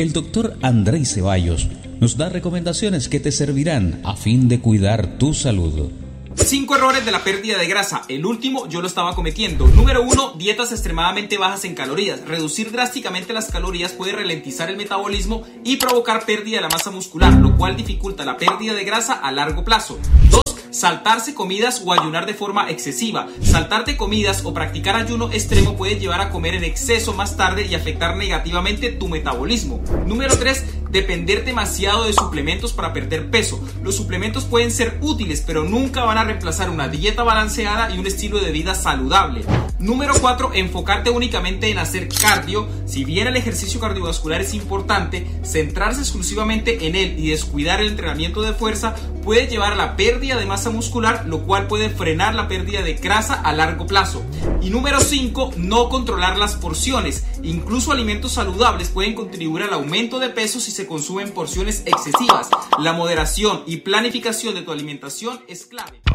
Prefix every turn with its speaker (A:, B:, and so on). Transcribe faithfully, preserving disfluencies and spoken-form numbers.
A: el doctor Andrei Ceballos nos da recomendaciones que te servirán a fin de cuidar tu salud.
B: Cinco errores de la pérdida de grasa. El último yo lo estaba cometiendo. Número uno, dietas extremadamente bajas en calorías. Reducir drásticamente las calorías puede ralentizar el metabolismo y provocar pérdida de la masa muscular, lo cual dificulta la pérdida de grasa a largo plazo. Dos, saltarse comidas o ayunar de forma excesiva. Saltarte comidas o practicar ayuno extremo puede llevar a comer en exceso más tarde y afectar negativamente tu metabolismo. Número tres, depender demasiado de suplementos para perder peso. Los suplementos pueden ser útiles, pero nunca van a reemplazar una dieta balanceada y un estilo de vida saludable. Número cuatro, enfocarte únicamente en hacer cardio. Si bien el ejercicio cardiovascular es importante, centrarse exclusivamente en él y descuidar el entrenamiento de fuerza puede llevar a la pérdida de masa muscular, lo cual puede frenar la pérdida de grasa a largo plazo. Y número cinco, no controlar las porciones. Incluso alimentos saludables pueden contribuir al aumento de peso si se consumen porciones excesivas. La moderación y planificación de tu alimentación es clave.